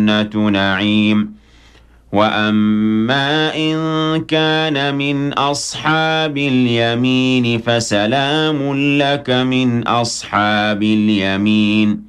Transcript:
جنة نعيم وأما إن كان من أصحاب اليمين فسلام لك من أصحاب اليمين